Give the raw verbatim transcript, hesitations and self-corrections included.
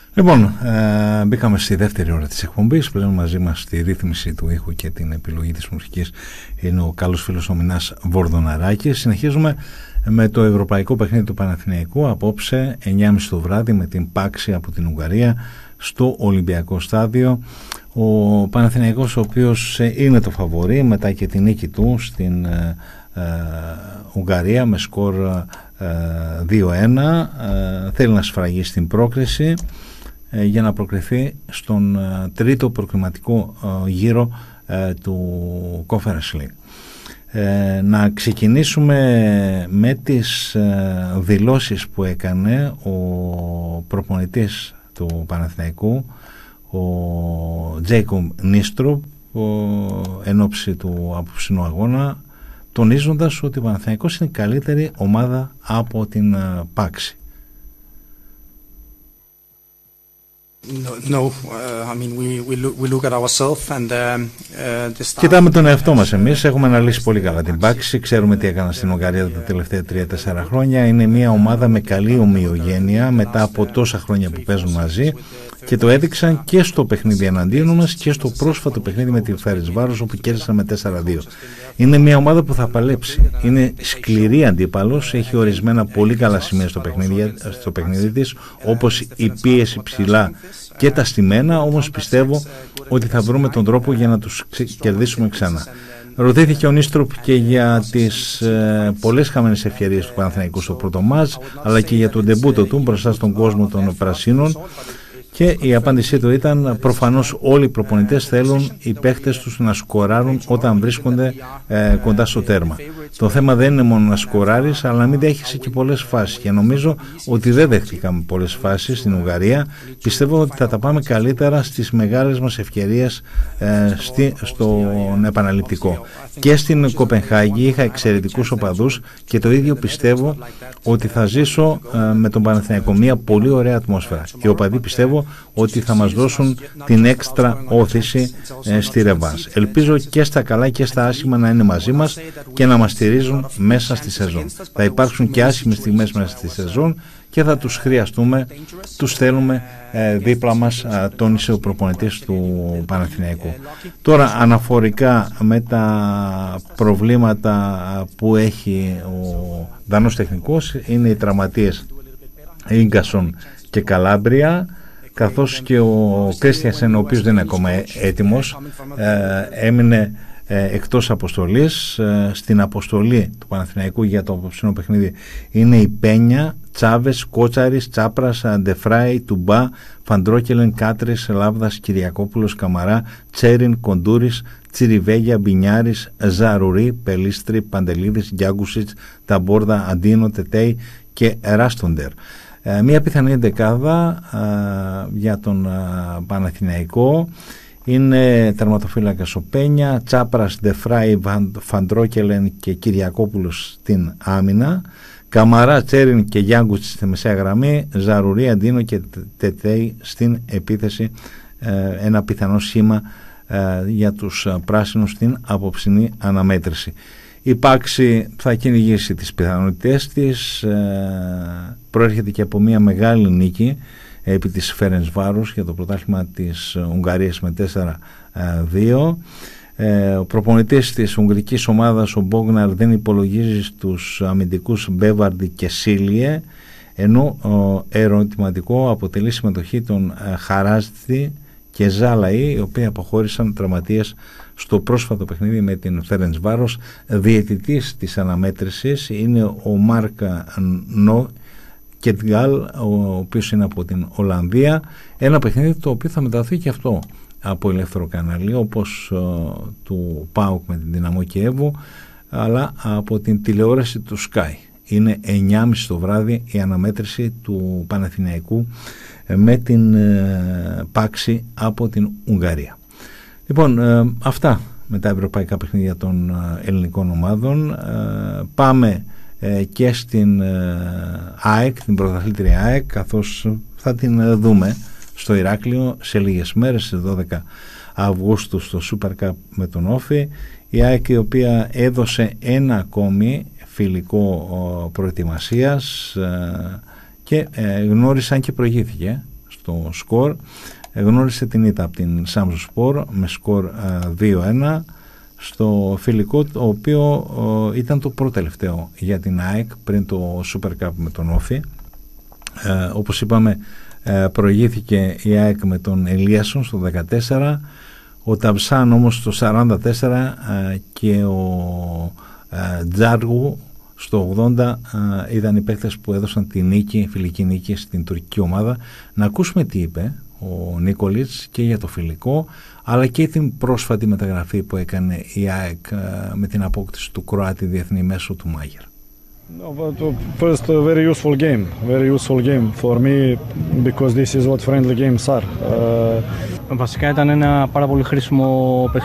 Λοιπόν, ε, μπήκαμε στη δεύτερη ώρα της εκπομπής. Πλέον μαζί μας στη ρύθμιση του ήχου και την επιλογή της μουσικής είναι ο καλός φίλος ο Μινάς Βορδοναράκης. Συνεχίζουμε με το ευρωπαϊκό παιχνίδι του Παναθηναϊκού απόψε εννιά και μισή το βράδυ με την Πάξη από την Ουγγαρία στο Ολυμπιακό Στάδιο. Ο Παναθηναϊκός, ο οποίος είναι το φαβορί μετά και την νίκη του στην ε, ε, Ουγγαρία με σκορ ε, δύο ένα, ε, θέλει να σφραγίσει την πρόκριση ε, για να προκριθεί στον ε, τρίτο προκριματικό ε, γύρο ε, του Conference League. Ε, να ξεκινήσουμε με τις ε, δηλώσεις που έκανε ο προπονητής του Παναθηναϊκού, ο Τζέικομ Νίστροπ, εν ώψη του απόψινού αγώνα, τονίζοντας ότι ο Παναθηναϊκός είναι η καλύτερη ομάδα από την uh, Πάξη. No, no. Uh, I mean, we we look, we look at ourselves and uh, uh, the start... Κοιτάμε τον εαυτό μας εμείς, έχουμε αναλύσει πολύ καλά την Πάξη, ξέρουμε τι έκανα στην Ουγγαρία τα τελευταία τρία τέσσερα χρόνια. Είναι μια ομάδα με καλή ομοιογένεια μετά από τόσα χρόνια που παίζουν μαζί και το έδειξαν και στο παιχνίδι εναντίον μας και στο πρόσφατο παιχνίδι με τη Φέρεντσβάρος, όπου κέρδισαν με τέσσερα δύο. Είναι μια ομάδα που θα παλέψει, είναι σκληρή αντίπαλος, έχει ορισμένα πολύ καλά σημεία στο παιχνίδι, στο παιχνίδι της, όπως η πίεση ψηλά και τα στημένα, όμως πιστεύω ότι θα βρούμε τον τρόπο για να τους κερδίσουμε ξανά. Ρωτήθηκε ο Νίστροπ και για τις ε, πολλές χαμένες ευκαιρίες του Παναθηναϊκού στο πρώτο μάτς, αλλά και για τον ντεμπούτο του μπροστά στον κόσμο των Πρασίνων. Και η απάντησή του ήταν: προφανώς όλοι οι προπονητές θέλουν οι παίχτες τους να σκοράρουν όταν βρίσκονται ε, κοντά στο τέρμα. Το θέμα δεν είναι μόνο να σκοράρεις, αλλά να μην δέχεσαι και πολλές φάσεις. Και νομίζω ότι δεν δέχτηκαμε πολλές φάσεις στην Ουγγαρία. Πιστεύω ότι θα τα πάμε καλύτερα στις μεγάλες μας ευκαιρίες ε, στη, στον επαναληπτικό. Και στην Κοπενχάγη είχα εξαιρετικούς οπαδούς και το ίδιο πιστεύω ότι θα ζήσω ε, με τον Παναθηναϊκό. Μια πολύ ωραία ατμόσφαιρα. Οι οπαδοί πιστεύω ότι θα μας δώσουν την έξτρα όθηση ε, στη ρεβάνς. Ελπίζω και στα καλά και στα άσχημα να είναι μαζί μας και να μας στηρίζουν μέσα στη σεζόν. Θα υπάρξουν και άσχημες στιγμές μέσα στη σεζόν και θα τους χρειαστούμε, τους θέλουμε ε, δίπλα μας, ε, τόνισε ο προπονητής του Παναθηναϊκού. Τώρα, αναφορικά με τα προβλήματα που έχει ο Δανός τεχνικός, είναι οι τραυματίες Ίγκασον και Καλάμπρια, καθώς και ο Κρίστιανσεν, ο οποίος δεν είναι ακόμα έτοιμος, ε, έμεινε ε, εκτός αποστολής. Ε, στην αποστολή του Παναθηναϊκού για το απόψινό παιχνίδι είναι η Πένια, Τσάβες, Κότσαρης, Τσάπρας, Ντεφράι, Τουμπά, Φαντρόκελεν, Κάτρης, Λάβδας, Κυριακόπουλος, Καμαρά, Τσέριν, Κοντούρης, Τσιριβέγια, Μπινιάρης, Ζαρουρί, Πελίστρη, Παντελίδης, Γκιάγκουσιτς, Ταμπόρδα, Αντίνο, Τετέι και Ράστοντερ. Ε, μια πιθανή δεκάδα ε, για τον ε, Παναθηναϊκό είναι τερματοφύλακας ο Πένια, Τσάπρας, Ντεφράι, Φαντρόκελεν και Κυριακόπουλος στην άμυνα, Καμαρά, Τσέριν και Γιάνγκουτσι στη μεσαία γραμμή, Ζαρουρί, Αντίνο και Τετέι στην επίθεση. Ε, ένα πιθανό σχήμα ε, για τους ε, πράσινους στην απόψινή αναμέτρηση. Η Πάξη θα κυνηγήσει τις πιθανότητες της, ε, προέρχεται και από μια μεγάλη νίκη επί της Φέρεντσβάρος για το πρωτάθλημα της Ουγγαρίας με τέσσερα δύο. Ε, ο προπονητής της ουγγρικής ομάδας, ο Μπόγναρ, δεν υπολογίζει στους αμυντικούς Μπέβαρντι και Σίλιε, ενώ ο ερωτηματικό αποτελεί συμμετοχή των Χαράζτη και Ζάλαη, οι οποίοι αποχώρησαν τραυματίες στο πρόσφατο παιχνίδι με την Φέρεντσβάρος. Διαιτητής της αναμέτρησης είναι ο Μάρκα Νο Κετγκάλ, ο οποίος είναι από την Ολλανδία. Ένα παιχνίδι το οποίο θα μεταδοθεί και αυτό από ελεύθερο κανάλι, όπως uh, του ΠΑΟΚ με την Δυναμό Κιέβου, αλλά από την τηλεόραση του Sky. Είναι εννιά και μισή το βράδυ η αναμέτρηση του Παναθηναϊκού με την uh, Πάξη από την Ουγγαρία. Λοιπόν, uh, αυτά με τα ευρωπαϊκά παιχνίδια των uh, ελληνικών ομάδων. Uh, πάμε uh, και στην uh, ΑΕΚ, την πρωταθλήτρια ΑΕΚ, καθώς θα την uh, δούμε στο Ηράκλειο σε λίγες μέρες, στις δώδεκα Αυγούστου στο Super Cup με τον Όφη. Η ΑΕΚ, η οποία έδωσε ένα ακόμη φιλικό προετοιμασίας και γνώρισαν και προηγήθηκε στο σκορ. Γνώρισε την ήττα από την Samsunspor με σκορ δύο ένα στο φιλικό, το οποίο ήταν το πρώτο τελευταίο για την ΑΕΚ πριν το Super Cup με τον Όφη. Ε, όπως είπαμε, ε, προηγήθηκε η ΑΕΚ με τον Ελίασον στο δεκατέσσερα, ο Ταψάν όμως στο σαράντα τέσσερα ε, και ο ε, Τζάργου στο ογδόντα ε, ήταν οι παίκτες που έδωσαν τη νίκη, φιλική νίκη στην τουρκική ομάδα. Να ακούσουμε τι είπε ο Νίκολιτς και για το φιλικό, αλλά και την πρόσφατη μεταγραφή που έκανε η ΑΕΚ με την απόκτηση του Κροάτη διεθνή μέσω του Μάγερ. No, but first a very useful game, very useful game for me because this is what friendly games are. Uh... Βασικά ήταν ένα πάρα πολύ χρήσιμο παιχνίδι.